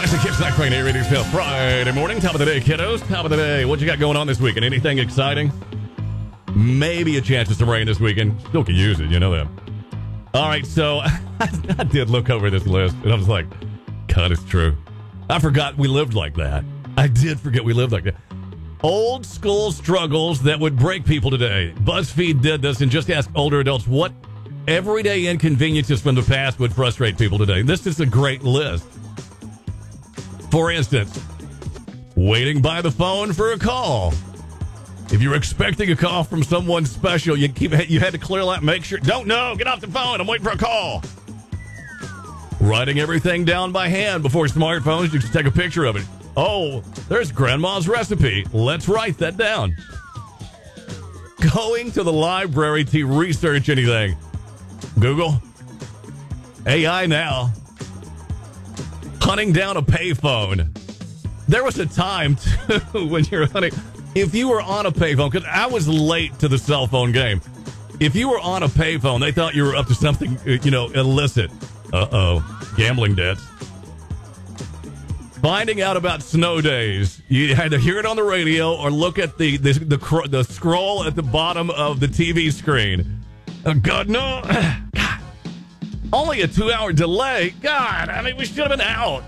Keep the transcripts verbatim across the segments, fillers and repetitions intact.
It's the Kids Night Train Radio Show Friday morning. Top of the day, kiddos. Top of the day. What you got going on this weekend? Anything exciting? Maybe a chance of some rain this weekend. Still could use it, you know that. All right, so I did look over this list, and I was like, God, it's true. I forgot we lived like that. I did forget we lived like that. Old school struggles that would break people today. BuzzFeed did this and just asked older adults what everyday inconveniences from the past would frustrate people today. This is a great list. For instance, waiting by the phone for a call. If you're expecting a call from someone special, you keep you had to clear that, make sure, don't know, get off the phone, I'm waiting for a call. Writing everything down by hand before smartphones, you just take a picture of it. Oh, there's Grandma's recipe. Let's write that down. Going to the library to research anything. Google. A I now. Hunting down a payphone. There was a time, too, when you're hunting. If you were on a payphone, because I was late to the cell phone game. If you were on a payphone, they thought you were up to something, you know, illicit. Uh-oh. Gambling debts. Finding out about snow days. You had to hear it on the radio or look at the the, the, the scroll at the bottom of the T V screen. Oh, God, no. God. Only a two-hour delay. God, I mean, we should have been out.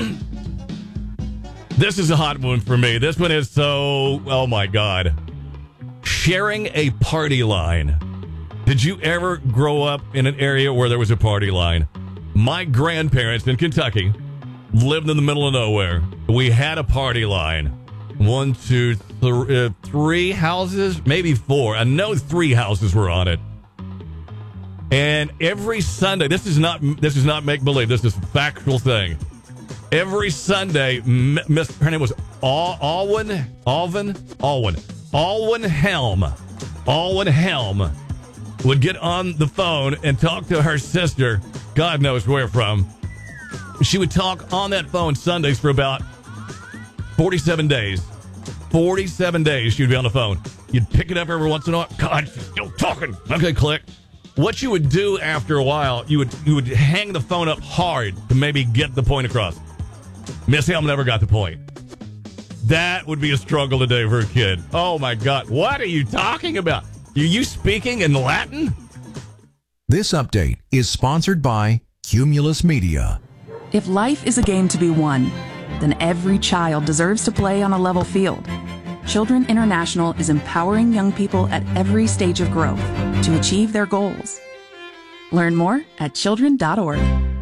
This is a hot one for me. This one is so, oh, my God. Sharing a party line. Did you ever grow up in an area where there was a party line? My grandparents in Kentucky lived in the middle of nowhere. We had a party line. One, two, th- uh, three houses, maybe four. I know three houses were on it. And every Sunday, this is not this is not make believe. This is a factual thing. Every Sunday, Miss her name was Al- Alwyn Alvin Alwyn Alwyn Helm Alwyn Helm would get on the phone and talk to her sister. God knows where from. She would talk on that phone Sundays for about forty-seven days. forty-seven days she would be on the phone. You'd pick it up every once in a while. God, she's still talking. Okay, click. What you would do after a while, you would you would hang the phone up hard to maybe get the point across. Miss Helm never got the point. That would be a struggle today for a kid. Oh, my God. What are you talking about? Are you speaking in Latin? This update is sponsored by Cumulus Media. If life is a game to be won, then every child deserves to play on a level field. Children International is empowering young people at every stage of growth to achieve their goals. Learn more at children dot org.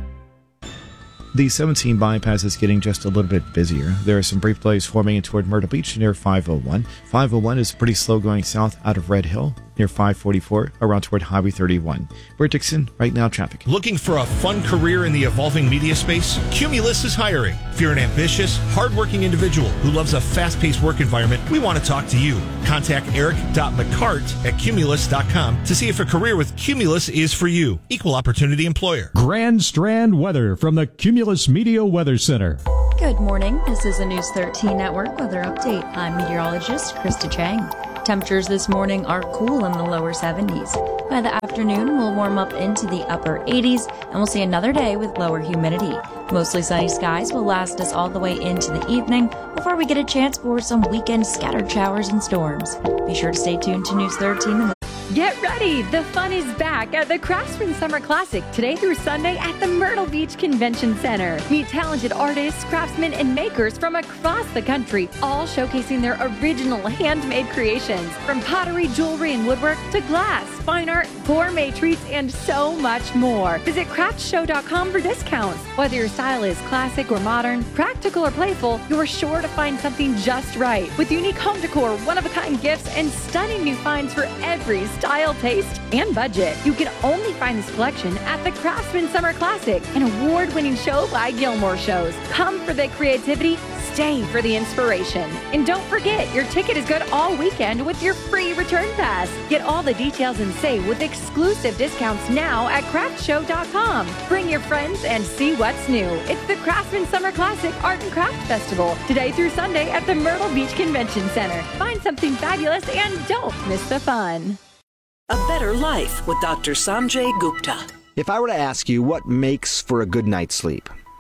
The seventeen bypass is getting just a little bit busier. There are some brief delays forming in toward Myrtle Beach near five oh one. five oh one is pretty slow going south out of Red Hill near five forty-four around toward Highway thirty-one. We're Dixon, right now traffic. Looking for a fun career in the evolving media space? Cumulus is hiring. If you're an ambitious, hardworking individual who loves a fast-paced work environment, we want to talk to you. Contact eric dot mccart at cumulus dot com to see if a career with Cumulus is for you. Equal opportunity employer. Grand Strand weather from the Cumulus Media Weather Center. Good morning. This is a News thirteen Network weather update. I'm meteorologist Krista Chang. Temperatures this morning are cool in the lower seventies. By the afternoon, we'll warm up into the upper eighties, and we'll see another day with lower humidity. Mostly sunny skies will last us all the way into the evening before we get a chance for some weekend scattered showers and storms. Be sure to stay tuned to News thirteen. Get ready! The fun is back at the Craftsman Summer Classic today through Sunday at the Myrtle Beach Convention Center. Meet talented artists, craftsmen, and makers from across the country, all showcasing their original handmade creations. From pottery, jewelry, and woodwork to glass, fine art, gourmet treats, and so much more. Visit craft show dot com for discounts. Whether your style is classic or modern, practical or playful, you're sure to find something just right. With unique home decor, one-of-a-kind gifts, and stunning new finds for every style, taste, and budget. You can only find this collection at the Craftsman Summer Classic, an award-winning show by Gilmore Shows. Come for the creativity, stay for the inspiration. And don't forget, your ticket is good all weekend with your free return pass. Get all the details and save with exclusive discounts now at craft show dot com. Bring your friends and see what's new. It's the Craftsman Summer Classic Art and Craft Festival, today through Sunday at the Myrtle Beach Convention Center. Find something fabulous and don't miss the fun. A Better Life with Doctor Sanjay Gupta. If I were to ask you what makes for a good night's sleep,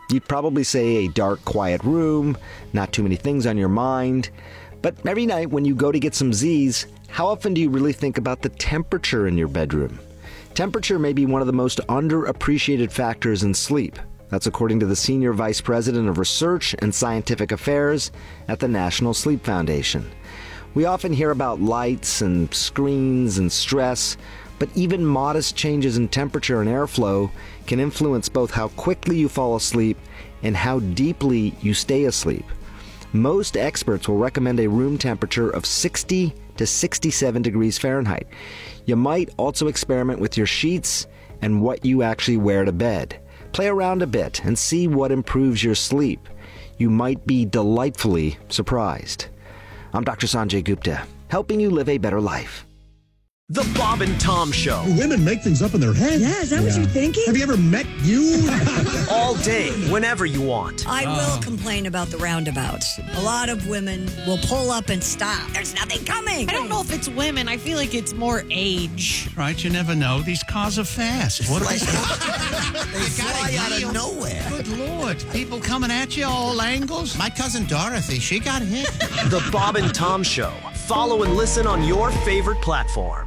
You'd probably say a dark, quiet room, not too many things on your mind. But every night when you go to get some Z's, how often do you really think about the temperature in your bedroom? Temperature may be one of the most underappreciated factors in sleep. That's according to the Senior Vice President of Research and Scientific Affairs at the National Sleep Foundation. We often hear about lights and screens and stress, but even modest changes in temperature and airflow can influence both how quickly you fall asleep and how deeply you stay asleep. Most experts will recommend a room temperature of sixty to sixty-seven degrees Fahrenheit. You might also experiment with your sheets and what you actually wear to bed. Play around a bit and see what improves your sleep. You might be delightfully surprised. I'm Doctor Sanjay Gupta, helping you live a better life. The Bob and Tom Show. Women make things up in their head. Yeah, is that yeah. what you're thinking? Have you ever met you? All day, whenever you want. I uh. will complain about the roundabouts. A lot of women will pull up and stop. There's nothing coming. I don't know if it's women. I feel like it's more age. Right, you never know. These cars are fast. What are they? They fly out of nowhere. Good Lord. People coming at you all angles. My cousin Dorothy, she got hit. The Bob and Tom Show. Follow and listen on your favorite platform.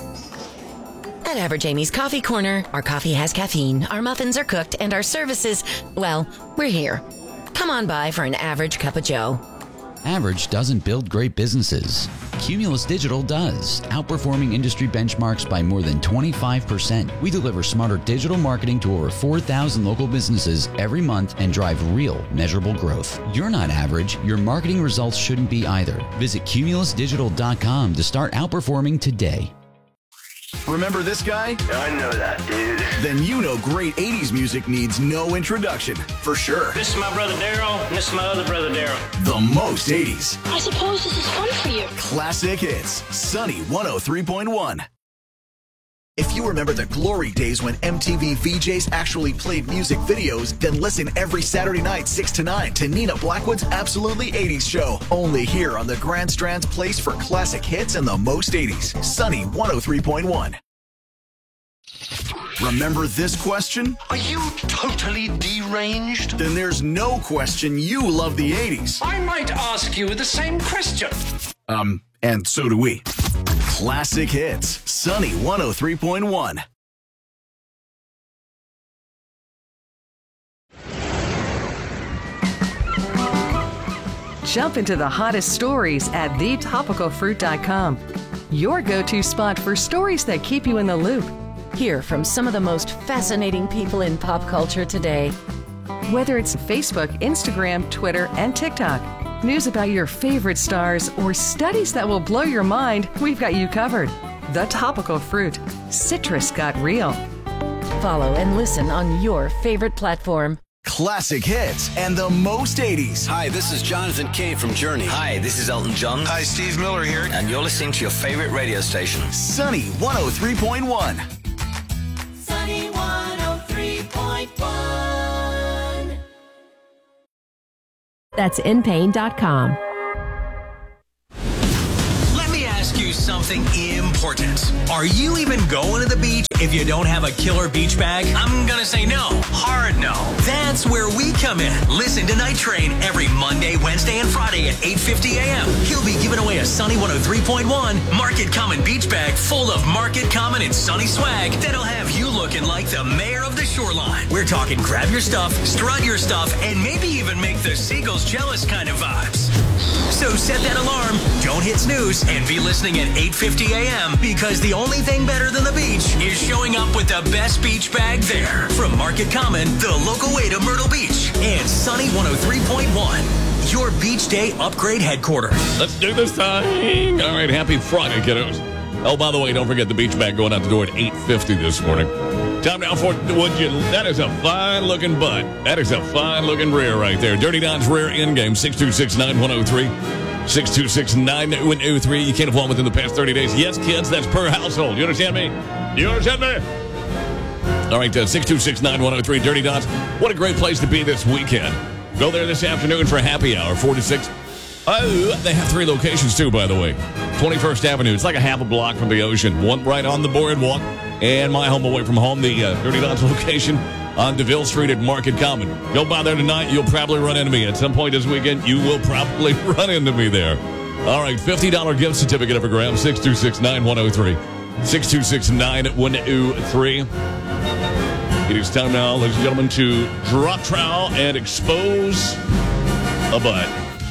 At Average Amy's Coffee Corner, our coffee has caffeine, our muffins are cooked, and our services, well, we're here. Come on by for an average cup of joe. Average doesn't build great businesses. Cumulus Digital does, outperforming industry benchmarks by more than twenty-five percent. We deliver smarter digital marketing to over four thousand local businesses every month and drive real, measurable growth. You're not average. Your marketing results shouldn't be either. Visit cumulus digital dot com to start outperforming today. Remember this guy? I know that, dude. Then you know great eighties music needs no introduction, for sure. This is my brother Daryl, and this is my other brother Daryl. The most eighties. I suppose this is fun for you. Classic hits. Sunny one oh three point one. If you remember the glory days when M T V V Js actually played music videos, then listen every Saturday night, six to nine, to Nina Blackwood's Absolutely eighties show. Only here on the Grand Strand's place for classic hits and the most eighties. Sunny one oh three point one. Remember this question? Are you totally deranged? Then there's no question you love the eighties. I might ask you the same question. Um, and so do we. Classic hits. Sunny one oh three point one. Jump into the hottest stories at the topical fruit dot com. Your go-to spot for stories that keep you in the loop. Hear from some of the most fascinating people in pop culture today. Whether it's Facebook, Instagram, Twitter, and TikTok, news about your favorite stars, or studies that will blow your mind, we've got you covered. The Topical Fruit. Citrus got real. Follow and listen on your favorite platform. Classic hits and the most eighties. Hi, this is Jonathan Cave from Journey. Hi, this is Elton John. Hi, Steve Miller here. And you're listening to your favorite radio station. Sunny one oh three point one. Sunny one oh three point one. That's in pain dot com. Let me ask you something important. Are you even going to the beach if you don't have a killer beach bag? I'm gonna say no. Hard no. That's where we come in. Listen to Night Train every Monday, Wednesday, and Friday at eight fifty a.m. He'll be giving away a Sunny one oh three point one Market Common beach bag full of Market Common and Sunny swag that'll have you looking like the mayor of the shoreline. We're talking grab your stuff, strut your stuff, and maybe even make the seagulls jealous kind of vibes. So set that alarm, don't hit snooze, and be listening at eight fifty a.m. because the only thing better than the beach is showing up with the best beach bag there. From Market Common, the local way to Myrtle Beach, and Sunny one oh three point one, your beach day upgrade headquarters. Let's do this thing. All right, happy Friday, kiddos. Oh, by the way, don't forget the beach bag going out the door at eight fifty this morning. Time now for would you? That is a fine-looking butt. That is a fine-looking rear right there. Dirty Don's rear end game, six two six, nine one oh three. six two six, nine one oh three. You can't have one within the past thirty days. Yes, kids, that's per household. You understand me? You understand me? All right, uh, six two six, nine one oh three. Dirty Dots. What a great place to be this weekend. Go there this afternoon for happy hour, four to six. Oh, they have three locations, too, by the way. twenty-first Avenue. It's like a half a block from the ocean. One right on the boardwalk. And my home away from home, the uh, Dirty Dots location on DeVille Street at Market Common. Go by there tonight. You'll probably run into me. At some point this weekend, you will probably run into me there. All right, fifty dollars gift certificate up for grabs, six two six, nine one oh three. six two six, nine one oh three. It is time now, ladies and gentlemen, to drop trowel and expose a butt.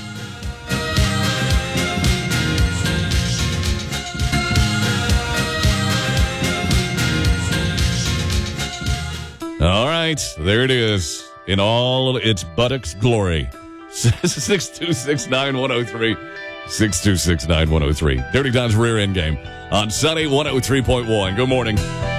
All right, there it is in all of its buttocks glory. six two six, nine one oh three. six two six, nine one oh three. Dirty Don's rear end game on Sunny one oh three point one. Good morning.